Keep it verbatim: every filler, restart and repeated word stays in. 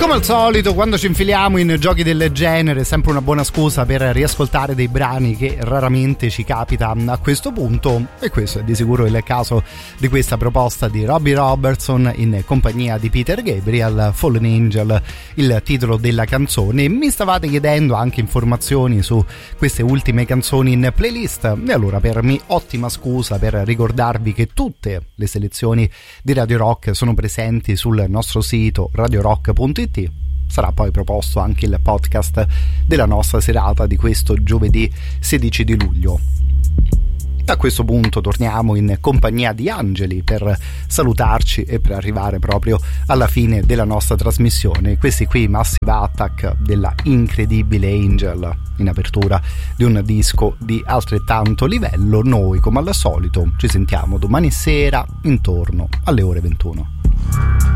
Come al solito, quando ci infiliamo in giochi del genere è sempre una buona scusa per riascoltare dei brani che raramente ci capita a questo punto, e questo è di sicuro il caso di questa proposta di Robbie Robertson in compagnia di Peter Gabriel, Fallen Angel, il titolo della canzone. Mi stavate chiedendo anche informazioni su queste ultime canzoni in playlist, e allora per me ottima scusa per ricordarvi che tutte le selezioni di Radio Rock sono presenti sul nostro sito radio rock punto it. Sarà poi proposto anche il podcast della nostra serata di questo giovedì sedici di luglio. A questo punto torniamo in compagnia di Angeli per salutarci e per arrivare proprio alla fine della nostra trasmissione. Questi qui Massive Attack della incredibile Angel in apertura di un disco di altrettanto livello. Noi come al solito ci sentiamo domani sera intorno alle ore ventuno.